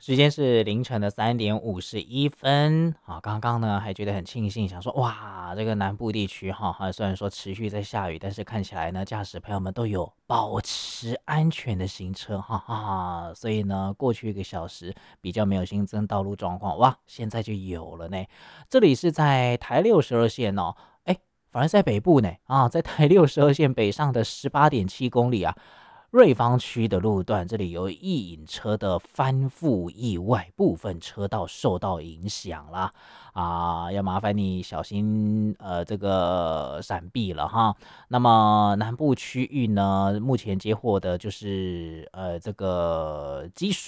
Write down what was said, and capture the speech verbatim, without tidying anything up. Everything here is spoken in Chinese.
时间是凌晨的三点五十一分。好，刚刚呢还觉得很庆幸，想说哇，这个南部地区哈，哈虽然说持续在下雨，但是看起来呢，驾驶朋友们都有保持安全的行车哈哈。所以呢，过去一个小时比较没有新增道路状况，哇，现在就有了呢。这里是在台六十二线哦，哎，反而在北部呢啊，在台六十二线北上的十八点七公里啊。瑞芳区的路段，这里有一引车的翻覆意外，部分车道受到影响啦，啊，要麻烦你小心呃这个闪避了哈。那么南部区域呢，目前接获的就是呃这个积